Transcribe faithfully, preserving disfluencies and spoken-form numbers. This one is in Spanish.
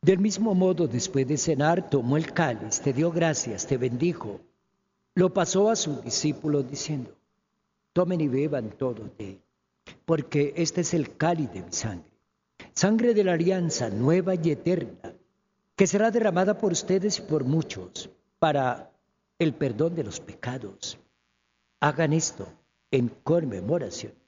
Del mismo modo, después de cenar, tomó el cáliz, te dio gracias, te bendijo, lo pasó a sus discípulos diciendo, tomen y beban todos de él, porque este es el cáliz de mi sangre, sangre de la alianza nueva y eterna, que será derramada por ustedes y por muchos para el perdón de los pecados. Hagan esto en conmemoración